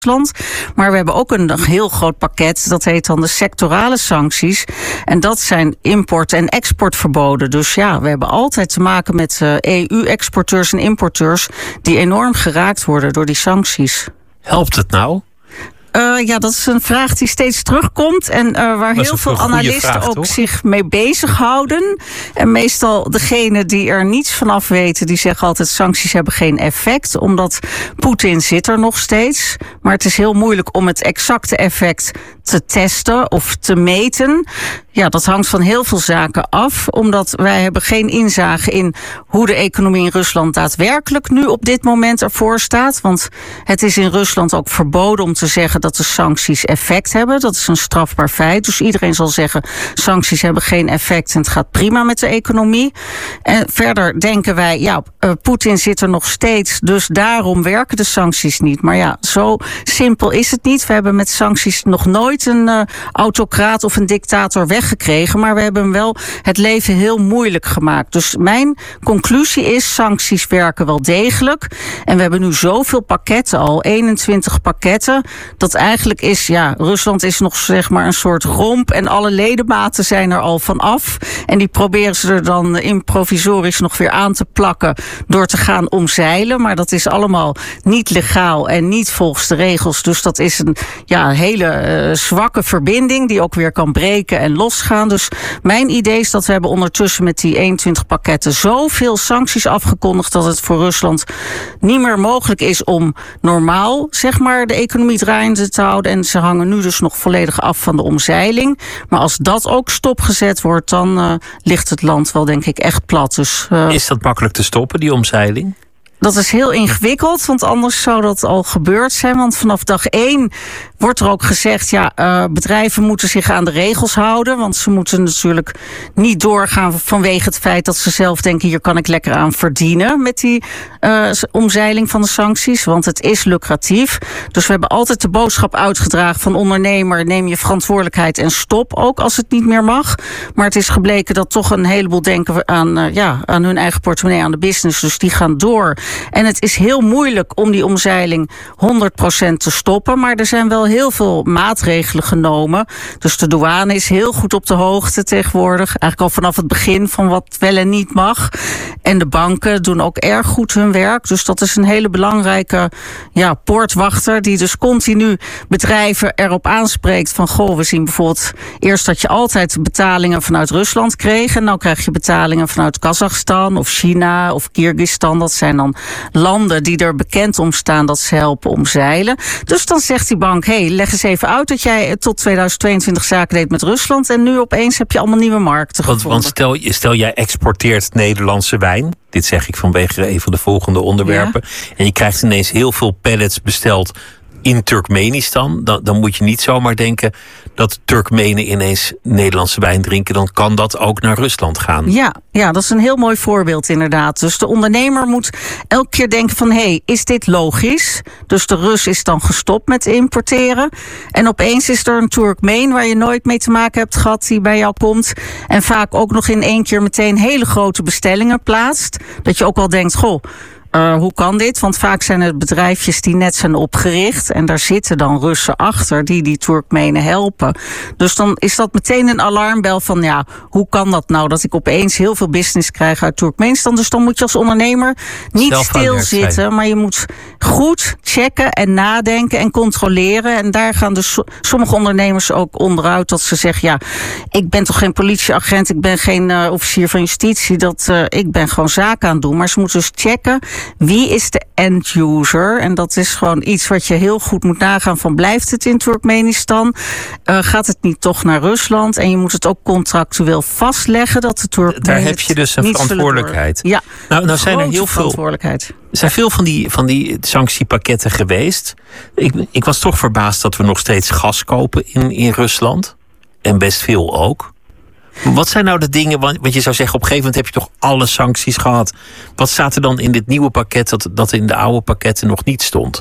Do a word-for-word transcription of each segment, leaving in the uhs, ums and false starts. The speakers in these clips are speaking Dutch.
Rusland. Maar we hebben ook een heel groot pakket, dat heet dan de sectorale sancties. En dat zijn import- en exportverboden. Dus ja, we hebben altijd te maken met uh, E U-exporteurs en importeurs die enorm geraakt worden door die sancties. Helpt het nou? Uh, ja, dat is een vraag die steeds terugkomt en uh, waar heel veel analisten vraag, ook toch? zich mee bezighouden. En meestal degenen die er niets vanaf weten, die zeggen altijd sancties hebben geen effect, omdat Poetin zit er nog steeds. Maar het is heel moeilijk om het exacte effect te testen of te meten. Ja, dat hangt van heel veel zaken af, omdat wij hebben geen inzage in hoe de economie in Rusland daadwerkelijk nu op dit moment ervoor staat. Want het is in Rusland ook verboden om te zeggen dat de sancties effect hebben. Dat is een strafbaar feit. Dus iedereen zal zeggen, sancties hebben geen effect en het gaat prima met de economie. En verder denken wij, ja, uh, Poetin zit er nog steeds, dus daarom werken de sancties niet. Maar ja, zo simpel is het niet. We hebben met sancties nog nooit een uh, autocraat of een dictator weggekregen, maar we hebben hem wel het leven heel moeilijk gemaakt. Dus mijn conclusie is, sancties werken wel degelijk. En we hebben nu zoveel pakketten al, eenentwintig pakketten, dat eigenlijk is, ja, Rusland is nog zeg maar een soort romp en alle ledematen zijn er al van af. En die proberen ze er dan improvisorisch nog weer aan te plakken door te gaan omzeilen. Maar dat is allemaal niet legaal en niet volgens de regels. Dus dat is een ja, hele uh, zwakke verbinding die ook weer kan breken en losgaan. Dus mijn idee is dat we hebben ondertussen met die eenentwintig pakketten zoveel sancties afgekondigd dat het voor Rusland niet meer mogelijk is om normaal zeg maar de economie draaiende te houden. En ze hangen nu dus nog volledig af van de omzeiling. Maar als dat ook stopgezet wordt, dan uh, ligt het land wel denk ik echt plat. Dus, uh, is dat makkelijk te stoppen, die omzeiling? Dat is heel ingewikkeld, want anders zou dat al gebeurd zijn. Want vanaf dag één wordt er ook gezegd, ja, uh, bedrijven moeten zich aan de regels houden. Want ze moeten natuurlijk niet doorgaan vanwege het feit dat ze zelf denken, hier kan ik lekker aan verdienen met die uh, omzeiling van de sancties. Want het is lucratief. Dus we hebben altijd de boodschap uitgedragen van ondernemer, neem je verantwoordelijkheid en stop, ook als het niet meer mag. Maar het is gebleken dat toch een heleboel denken aan, uh, ja, aan hun eigen portemonnee, aan de business. Dus die gaan door. En het is heel moeilijk om die omzeiling honderd procent te stoppen. Maar er zijn wel heel veel maatregelen genomen. Dus de douane is heel goed op de hoogte tegenwoordig. Eigenlijk al vanaf het begin van wat wel en niet mag. En de banken doen ook erg goed hun werk. Dus dat is een hele belangrijke ja, poortwachter. Die dus continu bedrijven erop aanspreekt van, goh, we zien bijvoorbeeld eerst dat je altijd betalingen vanuit Rusland kreeg. En nou krijg je betalingen vanuit Kazachstan of China of Kyrgyzstan. Dat zijn dan landen die er bekend om staan dat ze helpen omzeilen. Dus dan zegt die bank, hé, hey, leg eens even uit dat jij tot tweeduizend tweeëntwintig zaken deed met Rusland en nu opeens heb je allemaal nieuwe markten want, gevonden. Want stel, stel jij exporteert Nederlandse wijn. Dit zeg ik vanwege een van de volgende onderwerpen. Ja. En je krijgt ineens heel veel pallets besteld in Turkmenistan. Dan, dan moet je niet zomaar denken dat Turkmenen ineens Nederlandse wijn drinken. Dan kan dat ook naar Rusland gaan. Ja, ja, dat is een heel mooi voorbeeld inderdaad. Dus de ondernemer moet elke keer denken van, hé, hey, is dit logisch? Dus de Rus is dan gestopt met importeren. En opeens is er een Turkmeen waar je nooit mee te maken hebt gehad die bij jou komt. En vaak ook nog in één keer meteen hele grote bestellingen plaatst. Dat je ook wel denkt, goh, Uh, hoe kan dit? Want vaak zijn het bedrijfjes die net zijn opgericht. En daar zitten dan Russen achter die die Turkmenen helpen. Dus dan is dat meteen een alarmbel van, ja, hoe kan dat nou? Dat ik opeens heel veel business krijg uit Turkmenistan. Dus dan moet je als ondernemer niet stilzitten. Maar je moet goed checken en nadenken en controleren. En daar gaan dus sommige ondernemers ook onderuit dat ze zeggen, ja, ik ben toch geen politieagent. Ik ben geen uh, officier van justitie. Dat, uh, ik ben gewoon zaken aan het doen. Maar ze moeten dus checken, wie is de end user? En dat is gewoon iets wat je heel goed moet nagaan van, blijft het in Turkmenistan? Uh, gaat het niet toch naar Rusland? En je moet het ook contractueel vastleggen dat de Turkmenen. Daar heb je dus een verantwoordelijkheid. Ja, nou, nou zijn er heel veel. Er zijn veel van die, van die sanctiepakketten geweest. Ik, ik was toch verbaasd dat we nog steeds gas kopen in, in Rusland. En best veel ook. Wat zijn nou de dingen, want je zou zeggen, op een gegeven moment heb je toch alle sancties gehad. Wat staat er dan in dit nieuwe pakket dat, dat in de oude pakketten nog niet stond?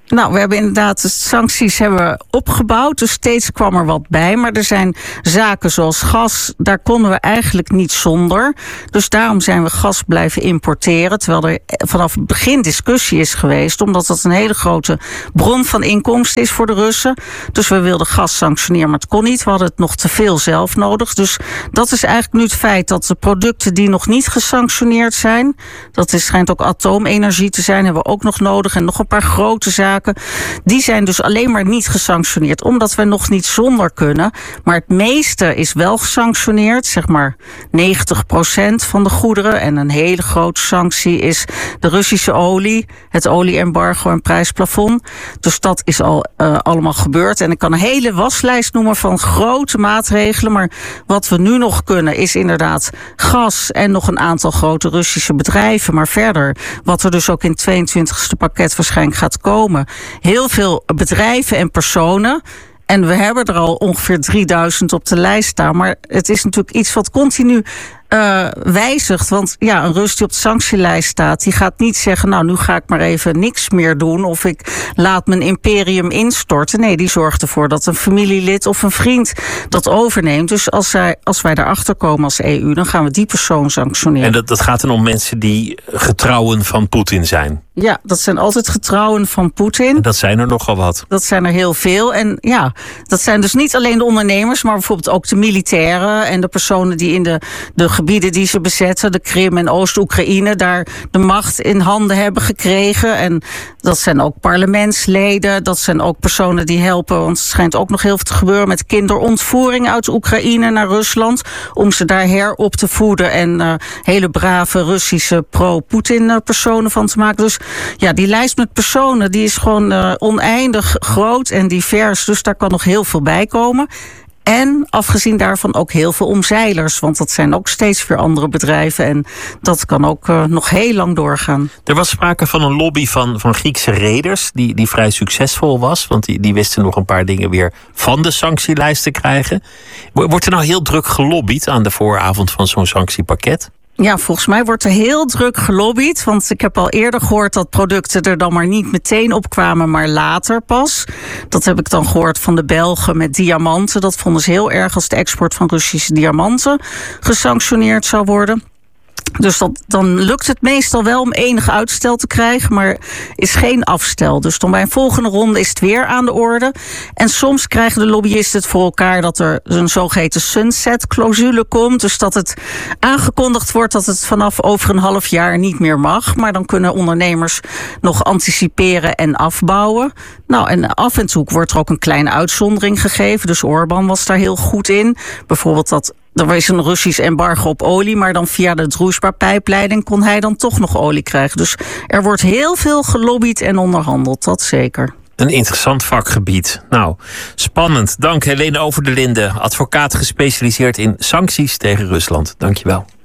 Nou, we hebben inderdaad de sancties hebben opgebouwd. Dus steeds kwam er wat bij. Maar er zijn zaken zoals gas, daar konden we eigenlijk niet zonder. Dus daarom zijn we gas blijven importeren. Terwijl er vanaf het begin discussie is geweest. Omdat dat een hele grote bron van inkomsten is voor de Russen. Dus we wilden gas sanctioneren, maar het kon niet. We hadden het nog te veel zelf nodig. Dus dat is eigenlijk nu het feit dat de producten die nog niet gesanctioneerd zijn, dat is, schijnt ook atoomenergie te zijn, hebben we ook nog nodig. En nog een paar grote zaken. Die zijn dus alleen maar niet gesanctioneerd, omdat we nog niet zonder kunnen. Maar het meeste is wel gesanctioneerd, zeg maar negentig procent van de goederen. En een hele grote sanctie is de Russische olie, het olieembargo en prijsplafond. Dus dat is al uh, allemaal gebeurd. En ik kan een hele waslijst noemen van grote maatregelen. Maar wat we nu nog kunnen is inderdaad gas en nog een aantal grote Russische bedrijven. Maar verder, wat er dus ook in het tweeëntwintigste pakket waarschijnlijk gaat komen, heel veel bedrijven en personen. En we hebben er al ongeveer drieduizend op de lijst staan. Maar het is natuurlijk iets wat continu uh, wijzigt. Want ja, een Rus die op de sanctielijst staat, die gaat niet zeggen, nou, nu ga ik maar even niks meer doen. Of ik laat mijn imperium instorten. Nee, die zorgt ervoor dat een familielid of een vriend dat overneemt. Dus als, zij, als wij daarachter komen als E U, dan gaan we die persoon sanctioneren. En dat, dat gaat dan om mensen die getrouwen van Poetin zijn? Ja, dat zijn altijd getrouwen van Poetin. Dat zijn er nogal wat. Dat zijn er heel veel. En ja, dat zijn dus niet alleen de ondernemers, maar bijvoorbeeld ook de militairen en de personen die in de, de gebieden die ze bezetten, de Krim en Oost-Oekraïne, daar de macht in handen hebben gekregen. En dat zijn ook parlementsleden, dat zijn ook personen die helpen, want het schijnt ook nog heel veel te gebeuren met kinderontvoering uit Oekraïne naar Rusland, om ze daar herop te voeden en uh, hele brave Russische pro-Poetin personen van te maken. Dus ja, die lijst met personen die is gewoon uh, oneindig groot en divers. Dus daar kan nog heel veel bij komen. En afgezien daarvan ook heel veel omzeilers. Want dat zijn ook steeds weer andere bedrijven. En dat kan ook uh, nog heel lang doorgaan. Er was sprake van een lobby van, van Griekse reders. Die, die vrij succesvol was. Want die, die wisten nog een paar dingen weer van de sanctielijst te krijgen. Wordt er nou heel druk gelobbyd aan de vooravond van zo'n sanctiepakket? Ja, volgens mij wordt er heel druk gelobbyd. Want ik heb al eerder gehoord dat producten er dan maar niet meteen opkwamen, maar later pas. Dat heb ik dan gehoord van de Belgen met diamanten. Dat vonden ze heel erg als de export van Russische diamanten gesanctioneerd zou worden. Dus dat, dan lukt het meestal wel om enig uitstel te krijgen, maar is geen afstel. Dus dan bij een volgende ronde is het weer aan de orde. En soms krijgen de lobbyisten het voor elkaar dat er een zogeheten sunset-clausule komt. Dus dat het aangekondigd wordt dat het vanaf over een half jaar niet meer mag. Maar dan kunnen ondernemers nog anticiperen en afbouwen. Nou, en af en toe wordt er ook een kleine uitzondering gegeven. Dus Orbán was daar heel goed in. Bijvoorbeeld dat er is een Russisch embargo op olie, maar dan via de Druzhba-pijpleiding kon hij dan toch nog olie krijgen. Dus er wordt heel veel gelobbyd en onderhandeld, dat zeker. Een interessant vakgebied. Nou, spannend. Dank Helene Over de Linde, advocaat gespecialiseerd in sancties tegen Rusland. Dank je wel.